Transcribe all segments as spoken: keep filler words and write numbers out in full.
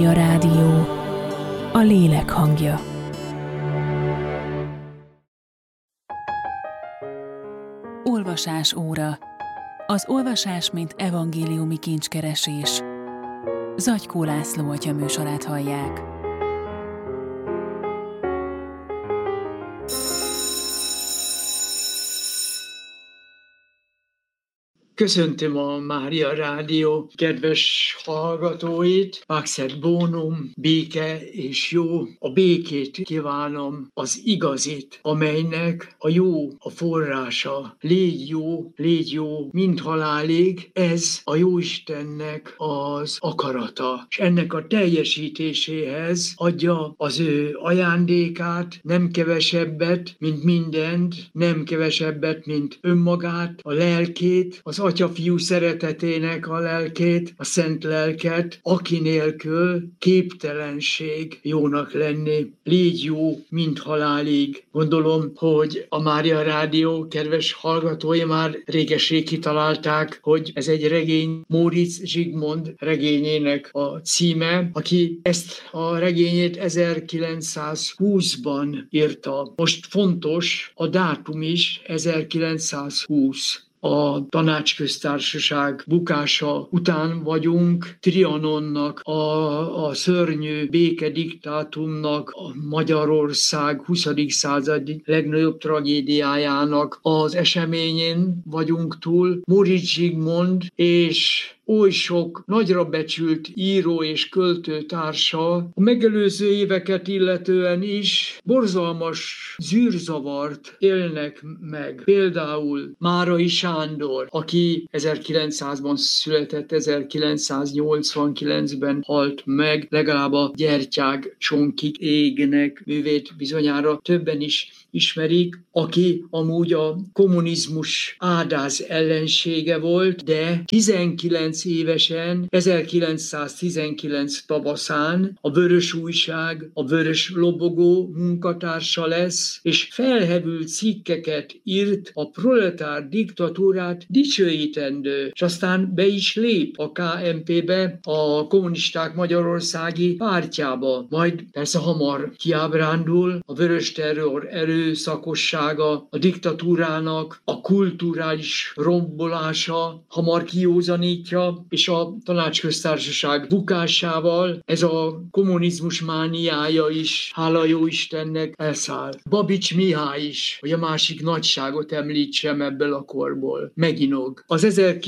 Mária Rádió, a lélek hangja. Olvasás óra. Az olvasás, mint evangéliumi kincskeresés. Zagykó László atya műsorát hallják. Köszöntöm a Mária Rádió kedves hallgatóit, Pax et Bonum, béke és jó. A békét kívánom, az igazit, amelynek a jó a forrása. Légy jó, légy jó, mind halálig, ez a Jóistennek az akarata. És ennek a teljesítéséhez adja az ő ajándékát, nem kevesebbet, mint mindent, nem kevesebbet, mint önmagát, a lelkét, az Atya-Fiú szeretetének a lelkét, a szent lelket, aki nélkül képtelenség jónak lenni. Légy jó, mind halálig. Gondolom, hogy a Mária Rádió kedves hallgatói már réges-rég kitalálták, hogy ez egy regény, Móricz Zsigmond regényének a címe, aki ezt a regényét ezerkilencszázhúszban írta. Most fontos a dátum is, ezerkilencszázhúsz. A Tanácsköztársaság bukása után vagyunk, Trianonnak, a, a szörnyű békediktátumnak, a Magyarország huszadik századi legnagyobb tragédiájának az eseményén vagyunk túl. Móricz Zsigmond és oly sok nagyra becsült író és költőtársa a megelőző éveket illetően is borzalmas zűrzavart élnek meg. Például Márai Sándor, aki ezerkilencszázban született, ezerkilencszáznyolcvankilencben halt meg, legalább a Gyertyág csonkig égnek művét bizonyára többen is ismerik, aki amúgy a kommunizmus ádáz ellensége volt, de tizenkilenc évesen, ezerkilencszáztizenkilenc tavaszán a Vörös Újság, a Vörös Lobogó munkatársa lesz, és felhevült cikkeket írt a proletár diktatúrát dicsőítendő, és aztán be is lép a ká em pé-be, a Kommunisták Magyarországi Pártjába. Majd persze hamar kiábrándul a vörös terror erőszakossága, a diktatúrának a kulturális rombolása hamar kijózanítja, és a Tanácsköztársaság bukásával ez a kommunizmus mániája is, hála jó Istennek, elszáll. Babics Mihály is, hogy a másik nagyságot említsem ebből a korból, meginog. Az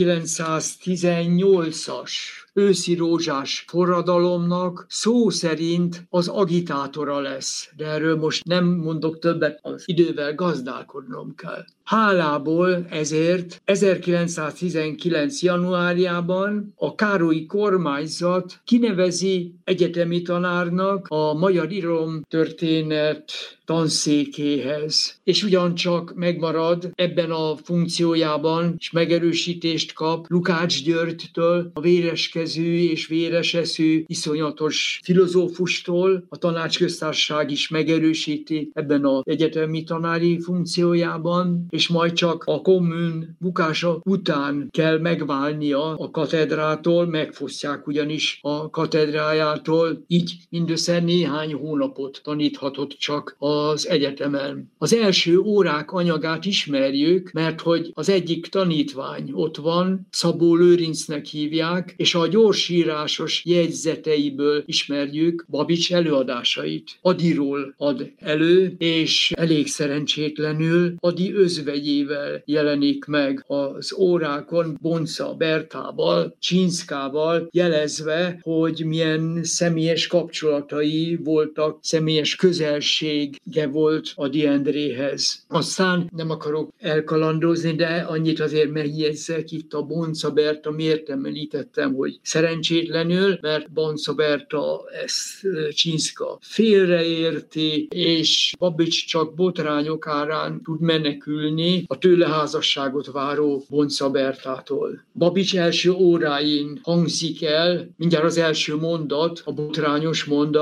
ezerkilencszáztizennyolcas őszi rózsás forradalomnak szó szerint az agitátora lesz, de erről most nem mondok többet, az idővel gazdálkodnom kell. Hálából ezért ezerkilencszáztizenkilenc januárjában a Károlyi kormányzat kinevezi egyetemi tanárnak a magyar irodalomtörténet tanszékéhez. És ugyancsak megmarad ebben a funkciójában, és megerősítést kap Lukács Györgytől, a véreskezű és véreseszű iszonyatos filozófustól. A Tanácsköztársaság is megerősíti ebben az egyetemi tanári funkciójában, és majd csak a kommun bukása után kell megválnia a katedrától, megfosztják ugyanis a katedrájától, így mindössze néhány hónapot taníthatott csak az egyetemen. Az első órák anyagát ismerjük, mert hogy az egyik tanítvány ott van, Szabó Lőrincnek hívják, és a gyorsírásos jegyzeteiből ismerjük Babics előadásait. Adiról ad elő, és elég szerencsétlenül Adi özvegyével jelenik meg az órákon, Bonca Bertával, Csinszkával, jelezve, hogy milyen személyes kapcsolatai voltak, személyes közelsége volt Ady Endréhez. Aztán nem akarok elkalandozni, de annyit azért megjegyzek itt a Bonca Berta, miért említettem, hogy szerencsétlenül, mert Bonca Berta ezt Csinszka félreérti, és Babics csak botrányok árán tud menekülni a tőle házasságot váró Bonca Bertától. Babics első óráin hangzik el, mindjárt az első mondat, a botrányos mondat,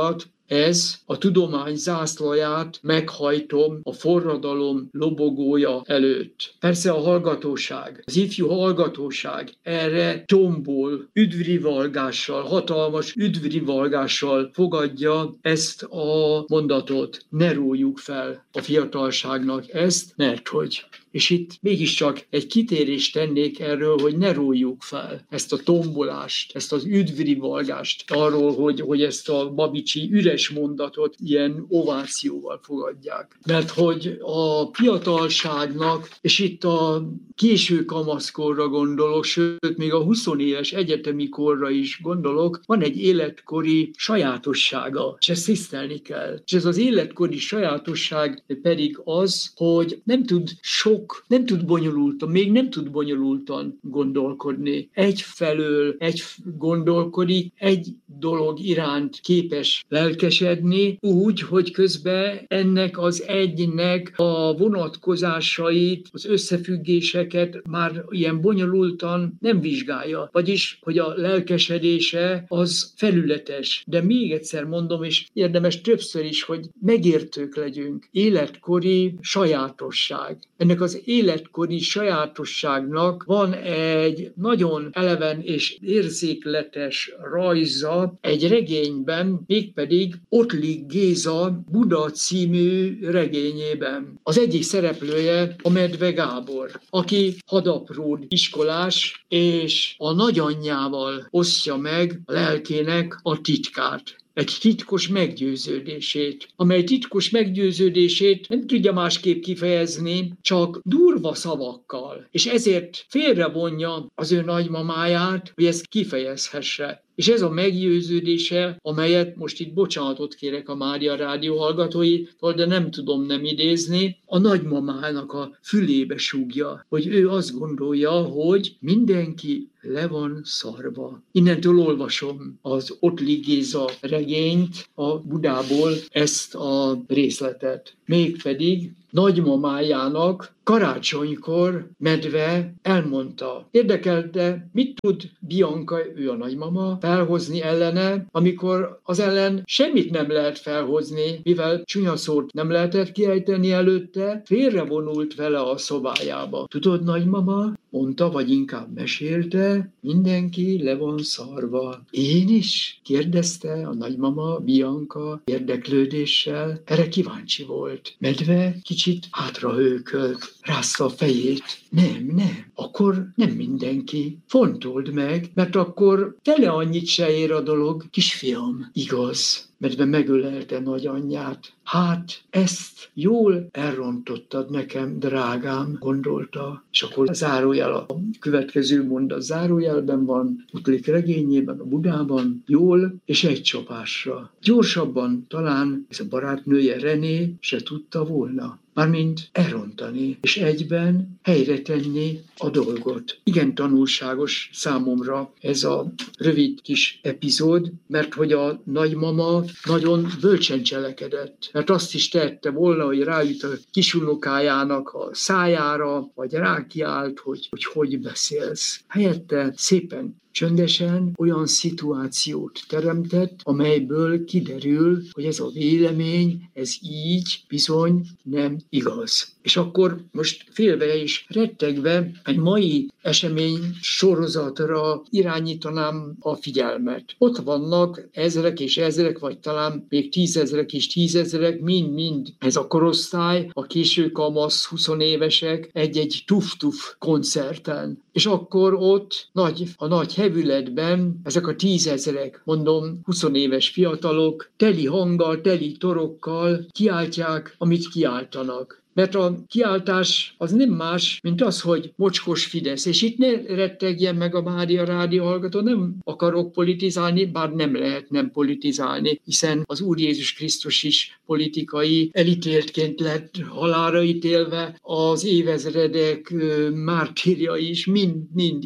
ez a tudomány zászlaját meghajtom a forradalom lobogója előtt. Persze a hallgatóság, az ifjú hallgatóság erre tombol, üdvrivalgással, hatalmas üdvrivalgással fogadja ezt a mondatot. Ne rójuk fel a fiatalságnak ezt, mert hogy. És itt mégiscsak egy kitérést tennék erről, hogy ne rójuk fel ezt a tombolást, ezt az üdvrivalgást arról, hogy, hogy ezt a babicsi üres mondatot ilyen ovációval fogadják. Mert hogy a fiatalságnak, és itt a késő kamaszkorra gondolok, sőt, még a huszonéves egyetemi korra is gondolok, van egy életkori sajátossága, és ezt tisztelni kell. És ez az életkori sajátosság pedig az, hogy nem tud sok nem tud bonyolultan, még nem tud bonyolultan gondolkodni. Egyfelől egy gondolkodik, egy dolog iránt képes lelkesedni, úgy, hogy közben ennek az egynek a vonatkozásait, az összefüggéseket már ilyen bonyolultan nem vizsgálja. Vagyis, hogy a lelkesedése az felületes. De még egyszer mondom, és érdemes többször is, hogy megértők legyünk. Életkori sajátosság. Ennek az életkori sajátosságnak van egy nagyon eleven és érzékletes rajza egy regényben, mégpedig Ottlik Géza Buda című regényében. Az egyik szereplője a Medve Gábor, aki hadapród iskolás, és a nagyanyjával osztja meg a lelkének a titkát. Egy titkos meggyőződését, amely titkos meggyőződését nem tudja másképp kifejezni, csak durva szavakkal, és ezért félrevonja az ő nagymamáját, hogy ezt kifejezhesse. És ez a meggyőződése, amelyet most itt bocsánatot kérek a Mária Rádió hallgatóitól, de nem tudom nem idézni, a nagymamának a fülébe súgja, hogy ő azt gondolja, hogy mindenki le van szarva. Innentől olvasom az Ottlik Géza regényt a Budából ezt a részletet. Mégpedig nagymamájának karácsonykor Medve elmondta. Érdekelte, mit tud Bianca, ő a nagymama, felhozni ellene, amikor az ellen semmit nem lehet felhozni, mivel csúnya szót nem lehetett kiejteni előtte, félrevonult vele a szobájába. Tudod, nagymama, mondta, vagy inkább mesélte, mindenki le van szarva. Én is? Kérdezte a nagymama Bianca érdeklődéssel. Erre kíváncsi volt. Medve kicsit hátrahőkölt, rázta a fejét. Nem, nem, akkor nem mindenki. Fontold meg, mert akkor tele annyit se ér a dolog. Kisfiam, igaz. Medve megölelte nagyanyját. Hát, ezt jól elrontottad nekem, drágám, gondolta. És akkor zárójel, a következő mondat zárójelben van, Ottlik regényében, a Budában, jól és egy csapásra. Gyorsabban talán ez a barátnője René se tudta volna. Mármint elrontani, és egyben helyre tenni a dolgot. Igen tanulságos számomra ez a rövid kis epizód, mert hogy a nagymama nagyon bölcsen cselekedett. Mert azt is tette volna, hogy rájut a kisunokájának a szájára, vagy rákiált, hogy hogy, hogy beszélsz. Helyette szépen csöndesen olyan szituációt teremtett, amelyből kiderül, hogy ez a vélemény, ez így bizony nem igaz. És akkor most félve és rettegve egy mai esemény sorozatra irányítanám a figyelmet. Ott vannak ezrek és ezrek, vagy talán még tízezrek és tízezrek, mind-mind ez a korosztály, a késő kamasz, huszonévesek egy-egy tuf-tuf koncerten. És akkor ott nagy, a nagy hevületben ezek a tízezrek, mondom, huszonéves fiatalok, teli hanggal, teli torokkal kiáltják, amit kiáltanak. Mert a kiáltás az nem más, mint az, hogy mocskos Fidesz. És itt ne rettegjen meg a Mária Rádió hallgató, nem akarok politizálni, bár nem lehet nem politizálni, hiszen az Úr Jézus Krisztus is politikai elítéltként lett halálra ítélve, az évezredek mártírja is mind-mind így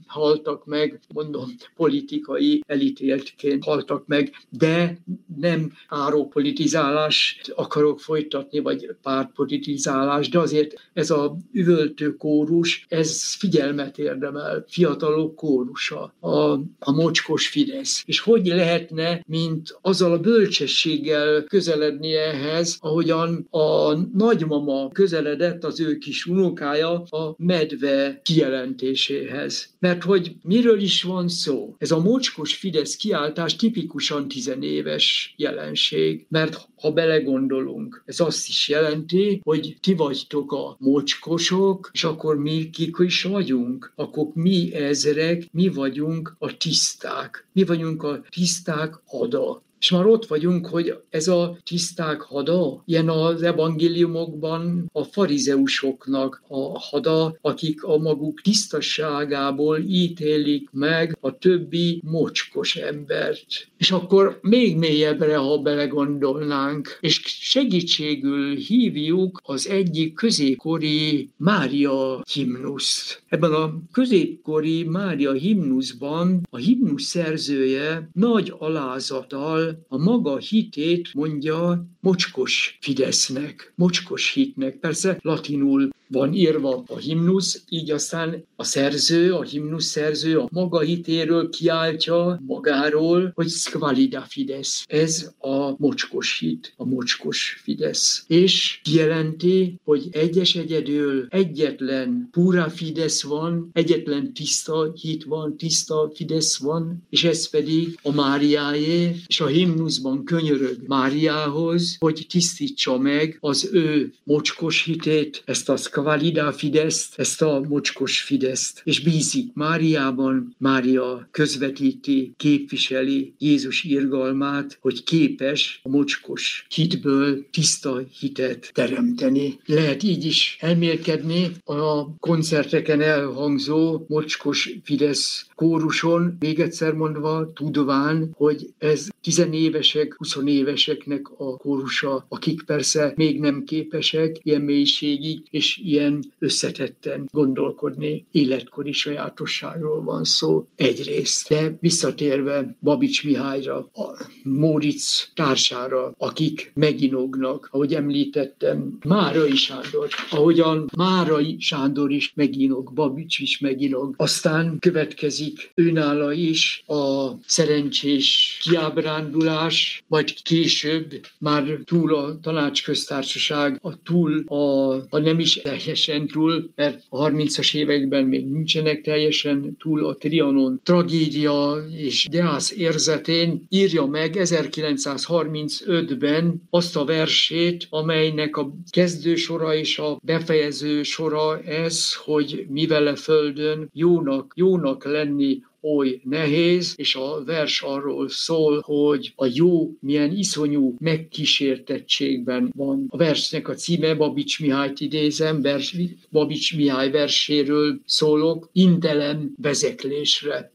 haltak meg, mondom, politikai elítéltként haltak meg, de nem árópolitizálást akarok folytatni, vagy pártpolitizálás, de azért ez a üvöltő kórus, ez figyelmet érdemel, fiatalok kórusa, a, a mocskos Fidesz. És hogy lehetne, mint azzal a bölcsességgel közeledni ehhez, ahogyan a nagymama közeledett az ő kis unokája a medve kijelentéséhez. Mert hogy miről is van szó? Ez a mocskos Fidesz kiáltás tipikusan tizenéves jelenség, mert ha belegondolunk, ez azt is jelenti, hogy ti vagytok a mocskosok, és akkor mi kik is vagyunk? Akkor mi ezrek, mi vagyunk a tiszták. Mi vagyunk a tiszták hada. És már ott vagyunk, hogy ez a tiszták hada, ilyen az evangéliumokban a farizeusoknak a hada, akik a maguk tisztasságából ítélik meg a többi mocskos embert. És akkor még mélyebbre, ha belegondolnánk, és segítségül hívjuk az egyik középkori Mária himnuszt. Ebben a középkori Mária himnuszban a himnusz szerzője nagy alázattal a maga hitét mondja mocskos Fidesznek, mocskos hitnek. Persze latinul van írva a himnusz, így aztán a szerző, a himnusz szerző a maga hitéről kiáltja magáról, hogy squalida Fidesz. Ez a mocskos hit, a mocskos Fidesz. És kijelenti, hogy egyes egyedül egyetlen pura Fidesz van, egyetlen tiszta hit van, tiszta Fidesz van, és ez pedig a Máriáé, és a himnuszban könyörög Máriához, hogy tisztítsa meg az ő mocskos hitét, ezt a squalida Fideszt, ezt a mocskos Fideszt, és bízik Máriában. Mária közvetíti, képviseli Jézus irgalmát, hogy képes a mocskos hitből tiszta hitet teremteni. Lehet így is elmélkedni a koncerteken elhangzó mocskos Fidesz kóruson, még egyszer mondva, tudván, hogy ez tizenévesek, huszonéveseknek a kórusa, akik persze még nem képesek ilyen mélységig és ilyen összetetten gondolkodni. Életkori sajátosságról van szó egyrészt. De visszatérve Babics Mihályra, a Móricz társára, akik meginognak, ahogy említettem, Márai Sándor, ahogyan Márai Sándor is meginog, Babics is meginog. Aztán következik őnála is a szerencsés kiábrándulás, majd később már túl a tanácsköztársaság, a túl a, a nem is teljesen túl, mert a harmincas években még nincsenek teljesen túl a Trianon tragédia és gyász érzetén írja meg ezerkilencszázharmincötben azt a versét, amelynek a kezdősora és a befejező sora ez, hogy mivele földön jónak, jónak lenni oly nehéz, és a vers arról szól, hogy a jó milyen iszonyú megkísértettségben van. A versnek a címe, Babics Mihályt idézem, vers, Babics Mihály verséről szólok, Intelem vezeklésre.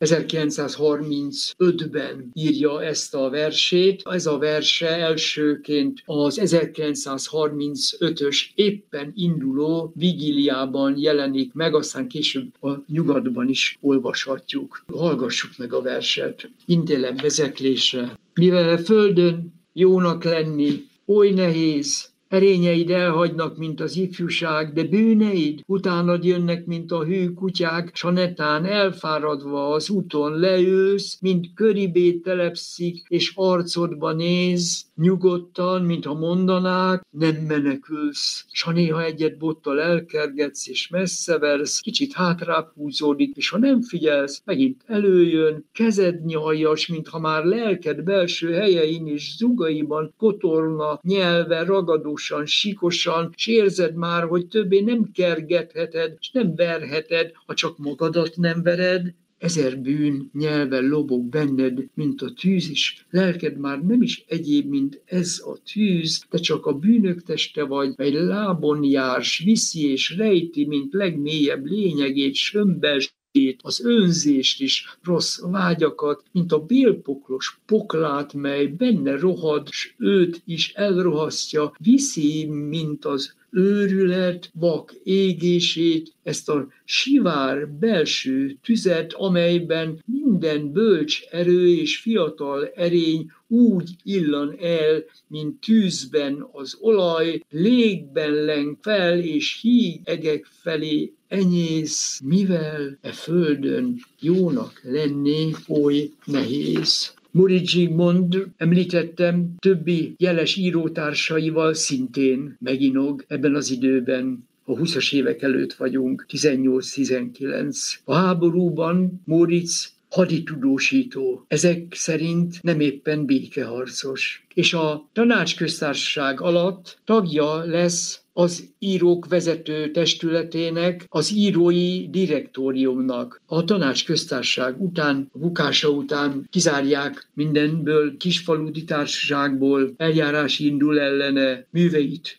ezerkilencszázharmincötben írja ezt a versét. Ez a verse elsőként az ezerkilencszázharmincötös éppen induló vigíliában jelenik meg, aztán később a nyugatban is olvashatjuk. Hallgassuk meg a verset. Intelem vezeklésre. Mivel a földön jónak lenni oly nehéz, erényeid elhagynak, mint az ifjúság, de bűneid utánad jönnek, mint a hű kutyák, s a netán elfáradva az úton leülsz, mint köribé telepszik, és arcodba néz, nyugodtan, mintha mondanák, nem menekülsz. S ha néha egyet bottal elkergetsz, és messze versz, kicsit hátrább húzódik, és ha nem figyelsz, megint előjön, kezed nyaljas, mintha már lelked belső helyein és zugaiban kotorna, nyelve ragadós, sikosan, s érzed már, hogy többé nem kergetheted, s nem verheted, ha csak magadat nem vered. Ezer bűn nyelven lobog benned, mint a tűz is. Lelked már nem is egyéb, mint ez a tűz, te csak a bűnök teste vagy, mely lábon jár, s viszi és rejti, mint legmélyebb lényegét sömbes, az önzést is, rossz vágyakat, mint a bélpoklos poklát, mely benne rohad, s őt is elrohasztja, viszi, mint az őrület, vak égését, ezt a sivár belső tüzet, amelyben minden bölcs erő és fiatal erény úgy illan el, mint tűzben az olaj, légben leng fel, és híg egek felé enyész, mivel e földön jónak lenni oly nehéz. Móricz Zsigmond, említettem, többi jeles írótársaival szintén meginog ebben az időben. A huszas évek előtt vagyunk, tizennyolc-tizenkilenc. A háborúban Móricz haditudósító, ezek szerint nem éppen békeharcos. És a Tanácsköztársaság alatt tagja lesz az írók vezető testületének, az írói direktóriumnak. A Tanácsköztársaság után, a bukása után kizárják mindenből, kisfaludi társaságból, eljárás indul ellene, műveit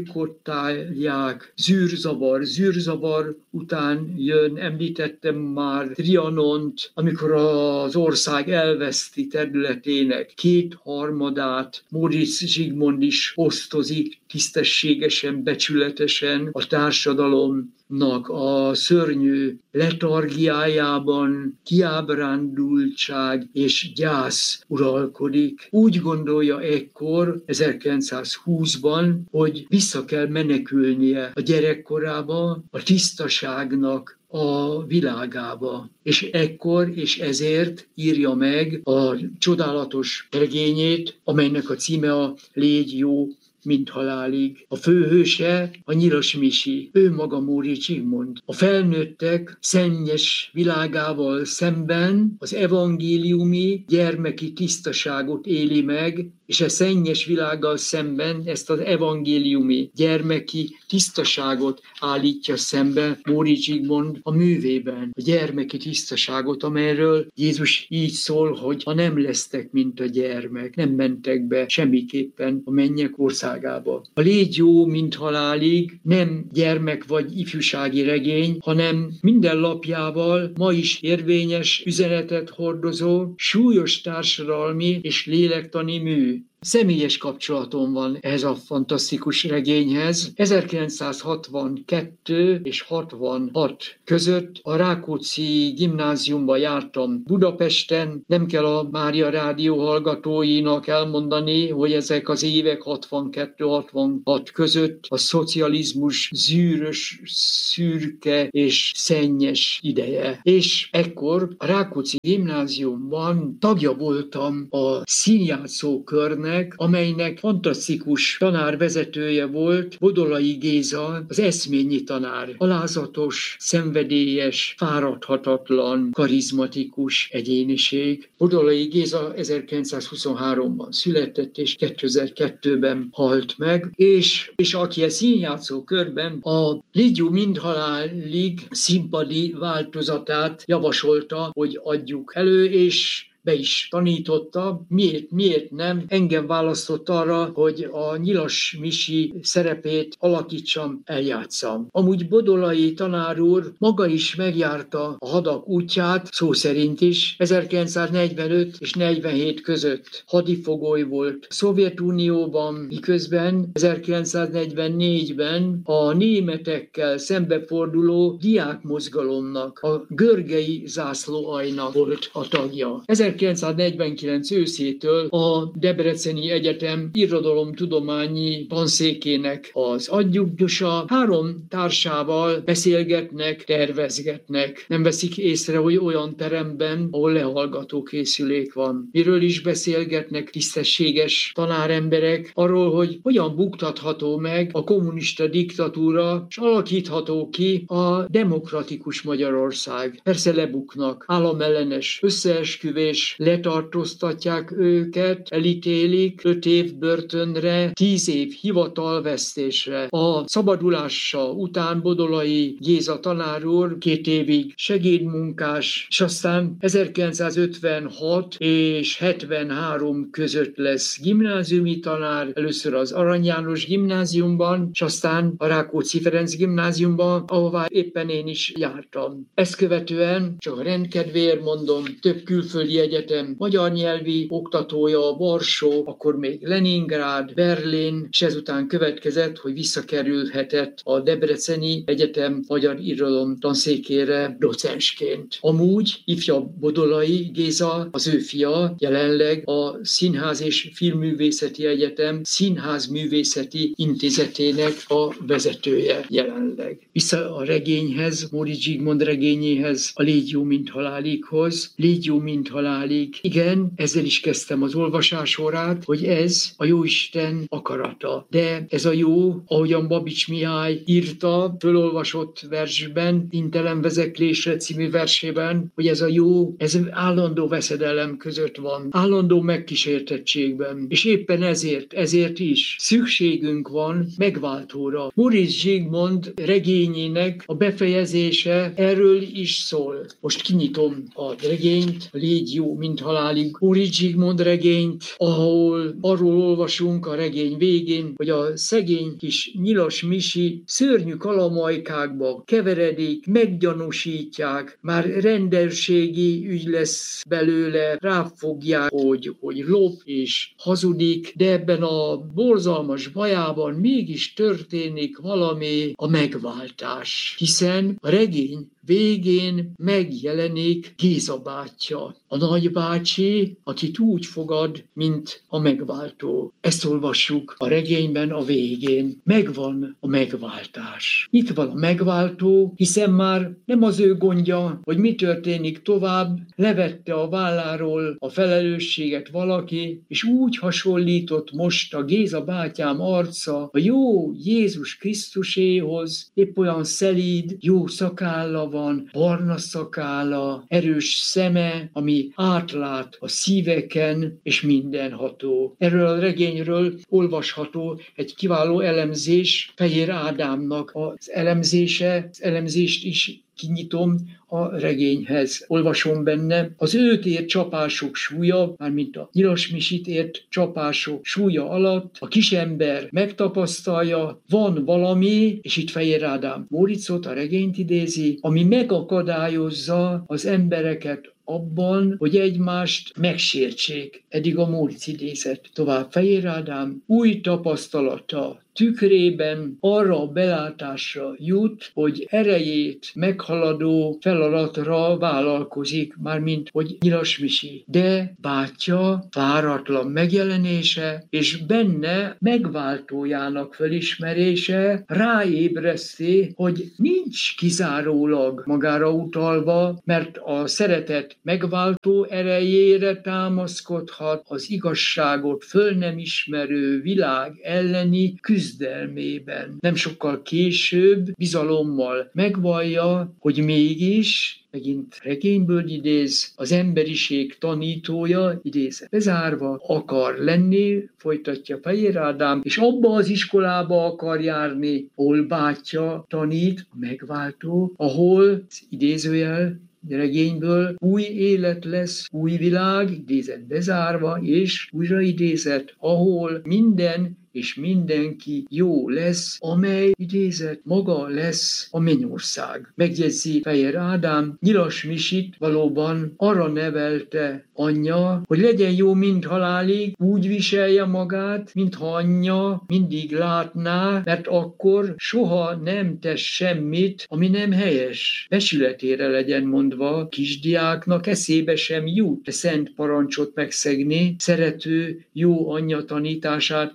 bojkottálják, zűrzavar, zűrzavar után jön, említettem már Trianont, amikor az ország elveszti területének kétharmadát, Móricz Zsigmond is osztozik tisztességesen, becsületesen a társadalomnak a szörnyű letargiájában kiábrándultság és gyász uralkodik. Úgy gondolja ekkor, ezerkilencszázhúszban, hogy vissza kell menekülnie a gyerekkorába, a tisztaságnak a világába. És ekkor és ezért írja meg a csodálatos regényét, amelynek a címe a Légy jó, mint halálig. A főhőse a Nyilas Misi, ő maga Móricz Zsigmond. A felnőttek szennyes világával szemben az evangéliumi gyermeki tisztaságot éli meg, és a szennyes világgal szemben ezt az evangéliumi gyermeki tisztaságot állítja szembe Móricz Zsigmond a művében. A gyermeki tisztaságot, amelyről Jézus így szól, hogy ha nem lesztek, mint a gyermek, nem mentek be semmiképpen a mennyek országába. A Légy jó, mint halálig nem gyermek vagy ifjúsági regény, hanem minden lapjával ma is érvényes üzenetet hordozó, súlyos társadalmi és lélektani mű. Személyes kapcsolatom van ehhez a fantasztikus regényhez. ezerkilencszázhatvankettő és hatvanhat között a Rákóczi gimnáziumba jártam Budapesten. Nem kell a Mária Rádió hallgatóinak elmondani, hogy ezek az évek hatvankettő-hatvanhat között a szocializmus zűrös, szürke és szennyes ideje. És ekkor a Rákóczi gimnáziumban tagja voltam a színjátszókörnek, amelynek fantasztikus tanárvezetője volt Bodolai Géza, az eszményi tanár. Alázatos, szenvedélyes, fáradhatatlan, karizmatikus egyéniség. Bodolai Géza ezerkilencszázhuszonháromban született, és kétezer-kettőben halt meg, és, és aki a színjátszó körben a Légy jó, mint halálig színpadi változatát javasolta, hogy adjuk elő, és be is tanította, miért, miért nem. Engem választott arra, hogy a Nyilas Misi szerepét alakítsam, eljátszam. Amúgy Bodolai tanár úr maga is megjárta a hadak útját, szó szerint is, ezerkilencszáznegyvenöt és negyvenhét között hadifogoly volt Szovjetunióban, miközben ezerkilencszáznegyvennégyben a németekkel szembeforduló diákmozgalomnak, a görgei zászlóaljnak volt a tagja. ezerkilencszáznegyvenkilenc őszétől a Debreceni Egyetem irodalomtudományi tanszékének az adjunktusa, három társával beszélgetnek, tervezgetnek. Nem veszik észre, hogy olyan teremben, ahol lehallgatókészülék van. Miről is beszélgetnek tisztességes tanáremberek? Arról, hogy hogyan buktatható meg a kommunista diktatúra, és alakítható ki a demokratikus Magyarország. Persze lebuknak, államellenes összeesküvés, és letartóztatják őket, elítélik öt év börtönre, tíz év hivatalvesztésre. A szabadulása után Bodolai Géza tanár úr két évig segédmunkás, és aztán ezerkilencszázötvenhat és hetvenhárom között lesz gimnáziumi tanár, először az Arany János gimnáziumban, és aztán a Rákóczi Ferenc gimnáziumban, ahová éppen én is jártam. Ezt követően, csak a rendkedvéért mondom, több külföldi egyetem magyar nyelvi oktatója, Varsó, akkor még Leningrád, Berlin, és ezután következett, hogy visszakerülhetett a Debreceni Egyetem magyar irodalom tanszékére docensként. Amúgy ifjabb Bodolai Géza, az ő fia, jelenleg a Színház és Filmművészeti Egyetem Színházművészeti Intézetének a vezetője jelenleg. Vissza a regényhez, Móricz Zsigmond regényéhez, a Légy jó, mint halálighoz. Légy jó, mint halálig. Igen, ezzel is kezdtem az olvasás órát, hogy ez a Jóisten akarata. De ez a jó, ahogyan Babics Mihály írta, fölolvasott versben, Intelen vezeklésre című versében, hogy ez a jó, ez állandó veszedelem között van, állandó megkísértettségben. És éppen ezért, ezért is szükségünk van megváltóra. Móricz Zsigmond regényének a befejezése erről is szól. Most kinyitom a regényt, Légy jó, mint halálig. Móricz Zsigmond regényt, ahol arról olvasunk a regény végén, hogy a szegény kis nyilas Misi szörnyű kalamajkákba keveredik, meggyanúsítják, már rendőrségi ügy lesz belőle, ráfogják, hogy, hogy lop és hazudik, de ebben a borzalmas bajában mégis történik valami, a megváltás. Hiszen a regény végén megjelenik Géza bátyja, a nagybácsi, akit úgy fogad, mint a megváltó. Ezt olvassuk a regényben a végén. Megvan a megváltás. Itt van a megváltó, hiszen már nem az ő gondja, hogy mi történik tovább, levette a válláról a felelősséget valaki, és úgy hasonlított most a Géza bátyám arca a jó Jézus Krisztuséhoz, épp olyan szelíd, jó szakálla van, barna szakálla, erős szeme, ami átlát a szíveken, és mindenható. Erről a regényről olvasható egy kiváló elemzés Fehér Ádámnak az elemzése, az elemzést is kinyitom a regényhez. Olvasom benne, az őt ért csapások súlya, mármint a nyilas Misit ért csapások súlya alatt a kisember megtapasztalja, van valami, és itt Fehér Ádám Móriczot, a regényt idézi, ami megakadályozza az embereket abban, hogy egymást megsértsék. Eddig a Móricz idézet. Tovább Fehér Ádám új tapasztalata tükrében arra a belátásra jut, hogy erejét meghaladó feladatra vállalkozik, mármint hogy nyilas Misi. De bátyja váratlan megjelenése és benne megváltójának felismerése ráébreszti, hogy nincs kizárólag magára utalva, mert a szeretet megváltó erejére támaszkodhat az igazságot föl nem ismerő világ elleni küzdelmében. Nem sokkal később bizalommal megvallja, hogy mégis, megint regényből idéz, az emberiség tanítója, idézet bezárva, akar lenni, folytatja Fehér Ádám, és abba az iskolába akar járni, ahol bátyja tanít, a megváltó, ahol, idézőjel, regényből új élet lesz, új világ, idézet bezárva, és újra idézet, ahol minden és mindenki jó lesz, amely idézet maga lesz a mennyország. Megjegyzi Fehér Ádám, nyilas Misit valóban arra nevelte anyja, hogy legyen jó mind halálig, úgy viselje magát, mintha anyja mindig látná, mert akkor soha nem tesz semmit, ami nem helyes. Becsületére legyen mondva, kisdiáknak eszébe sem jut, de szent parancsot megszegni, szerető jó anyja tanítását elutasítani.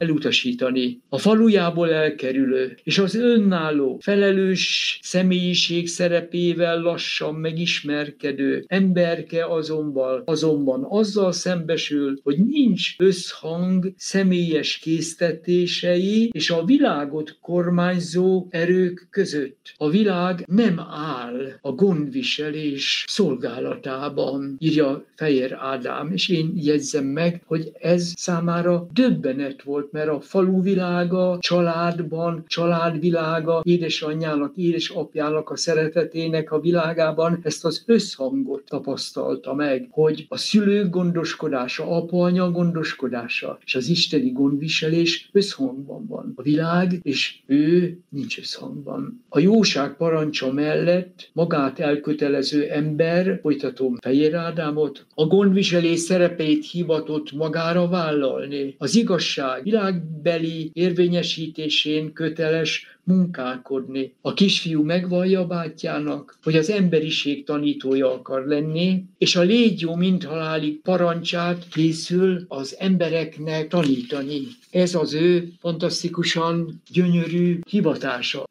biztosítani. A falujából elkerülő és az önálló, felelős személyiség szerepével lassan megismerkedő emberke azonban, azonban azzal szembesül, hogy nincs összhang személyes késztetései és a világot kormányzó erők között. A világ nem áll a gondviselés szolgálatában, írja Fejér Ádám, és én jegyzem meg, hogy ez számára döbbenet volt, mert a falu világa, családban, családvilága, édesanyjának, édesapjának a szeretetének a világában ezt az összhangot tapasztalta meg, hogy a szülők gondoskodása, apa-anya gondoskodása és az isteni gondviselés összhangban van. A világ és ő nincs összhangban. A jóság parancsa mellett magát elkötelező ember, folytatom Fejér Ádámot, a gondviselés szerepét hivatott magára vállalni. Az igazság világbeli érvényesítésén köteles munkálkodni. A kisfiú megvallja bátyjának, hogy az emberiség tanítója akar lenni, és a légy jó mindhalálig parancsát készül az embereknek tanítani. Ez az ő fantasztikusan gyönyörű hivatása.